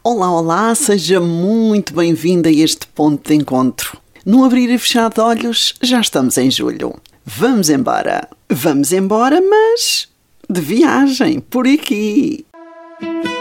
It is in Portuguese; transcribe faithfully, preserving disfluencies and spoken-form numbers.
Olá, olá, seja muito bem-vindo a este ponto de encontro. No abrir e fechar de olhos, já estamos em julho. Vamos embora. Vamos embora, mas de viagem, por aqui.